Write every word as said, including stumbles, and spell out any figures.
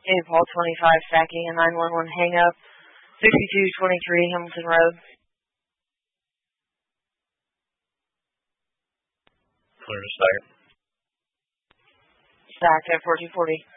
eight Paul twenty-five, stacking a nine one one hang up, sixty-two twenty-three Hamilton Road. Clear to stack. Stacked at fourteen forty.